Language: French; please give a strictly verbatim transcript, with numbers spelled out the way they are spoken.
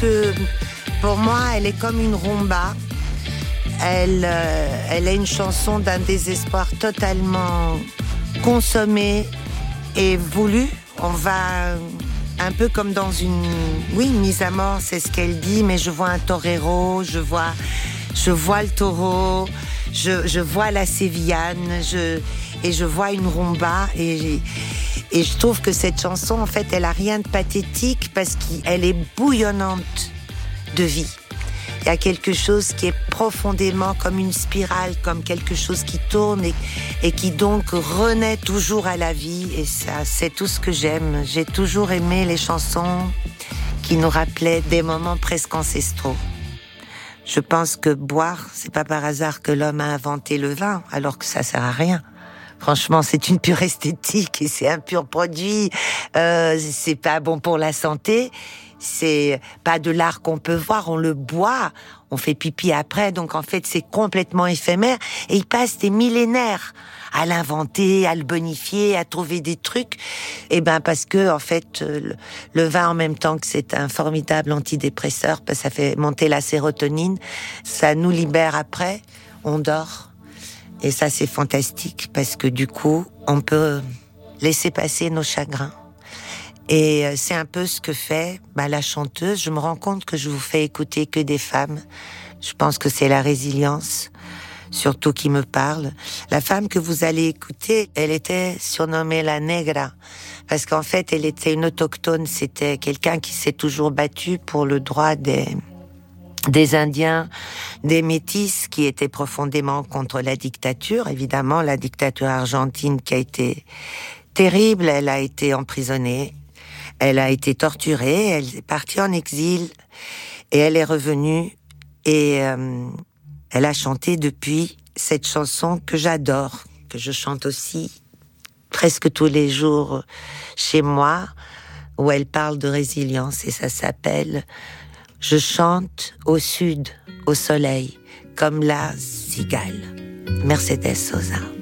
que pour moi, elle est comme une rumba. Elle, euh, elle est une chanson d'un désespoir totalement consommé et voulu. On va un peu comme dans une, oui, une mise à mort, c'est ce qu'elle dit, mais je vois un torero, je vois, je vois le taureau, je, je vois la sévillane, je, et je vois une rumba, et, et je trouve que cette chanson, en fait, elle a rien de pathétique parce qu'elle est bouillonnante de vie. Il y a quelque chose qui est profondément comme une spirale, comme quelque chose qui tourne et, et qui donc renaît toujours à la vie. Et ça, c'est tout ce que j'aime. J'ai toujours aimé les chansons qui nous rappelaient des moments presque ancestraux. Je pense que boire, c'est pas par hasard que l'homme a inventé le vin, alors que ça sert à rien. Franchement, c'est une pure esthétique et c'est un pur produit. Euh, c'est pas bon pour la santé. C'est pas de l'art qu'on peut voir, on le boit, on fait pipi après, donc en fait c'est complètement éphémère et il passe des millénaires à l'inventer, à le bonifier, à trouver des trucs. Et ben parce que en fait le, le vin en même temps que c'est un formidable antidépresseur, parce que ça fait monter la sérotonine, ça nous libère après, on dort et ça c'est fantastique parce que du coup on peut laisser passer nos chagrins. Et c'est un peu ce que fait bah, la chanteuse. Je me rends compte que je vous fais écouter que des femmes. Je pense que c'est la résilience, surtout qui me parle. La femme que vous allez écouter, elle était surnommée la Negra, parce qu'en fait, elle était une autochtone. C'était quelqu'un qui s'est toujours battu pour le droit des, des Indiens, des Métis, qui étaient profondément contre la dictature. Évidemment, la dictature argentine qui a été terrible. Elle a été emprisonnée. Elle a été torturée, elle est partie en exil et elle est revenue et euh, elle a chanté depuis cette chanson que j'adore, que je chante aussi presque tous les jours chez moi, où elle parle de résilience et ça s'appelle « Je chante au sud, au soleil, comme la cigale ». Mercedes Sosa.